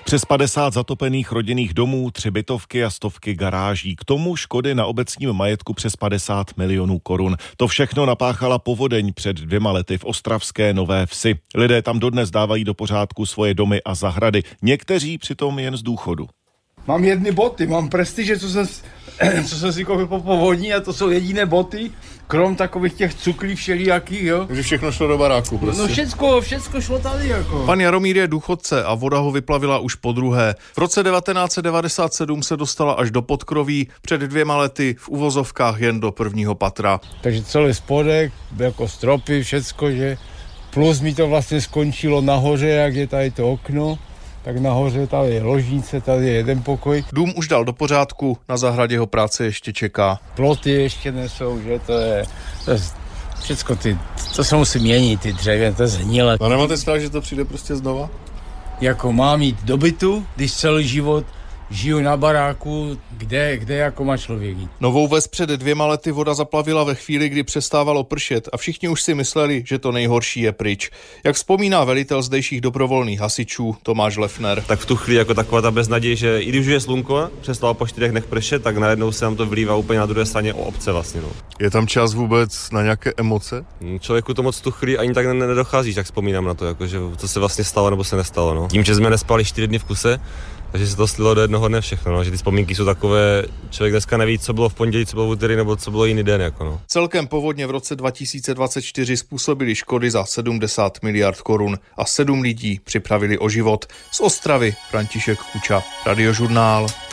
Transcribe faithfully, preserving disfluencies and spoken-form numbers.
Přes padesát zatopených rodinných domů, tři bytovky a stovky garáží. K tomu škody na obecním majetku přes padesát milionů korun. To všechno napáchala povodeň před dvěma lety v ostravské Nové Vsi. Lidé tam dodnes dávají do pořádku svoje domy a zahrady. Někteří přitom jen z důchodu. Mám jedny boty, mám prestiže, co jsem, co jsem si koupil po povodní, a to jsou jediné boty, krom takových těch cuklí všelijakých, jo. Takže všechno šlo do baráku prostě. No všecko, všecko šlo tady, jako. Pan Jaromír je důchodce a voda ho vyplavila už po druhé. V roce devatenáct set devadesát sedm se dostala až do podkroví, před dvěma lety v uvozovkách jen do prvního patra. Takže celý spodek, jako stropy, všecko, že plus mi to vlastně skončilo nahoře, jak je tady to okno. Tak nahoře tady je ložnice, tady je jeden pokoj. Dům už dal do pořádku, na zahradě ho práce ještě čeká. Ploty ještě nesou, že to je, to je všecko ty, to se musí měnit, ty dřevě, to je zhnilé. A nemáte strach, že to přijde prostě znova? Jako mám jít do bytu, když celý život žiju na baráku, kde, kde jako má člověk jít. Novou Ves před dvěma lety voda zaplavila ve chvíli, kdy přestávalo pršet a všichni už si mysleli, že to nejhorší je pryč. Jak vzpomíná velitel zdejších dobrovolných hasičů Tomáš Lefner. Tak v tu chvíli jako taková ta beznaděj, že i když je slunko, přestalo po čtyřech dnech pršet, tak najednou se nám to vlívá úplně na druhé straně o obce vlastně. No. Je tam čas vůbec na nějaké emoce? Člověku to moc v tu chvíli ani tak nedochází, tak vzpomínám na to, jako, že co se vlastně stalo nebo se nestalo. No. Tím, že jsme nespali čtyři dny v kuse, takže se to slilo do jednoho dne všechno, no. Že ty vzpomínky jsou takové, člověk dneska neví, co bylo v pondělí, co bylo v úterý nebo co bylo jiný den. Jako, no. Celkem povodně v roce dva tisíce dvacet čtyři způsobili škody za sedmdesát miliard korun a sedm lidí připravili o život. Z Ostravy František Kuča, Radiožurnál.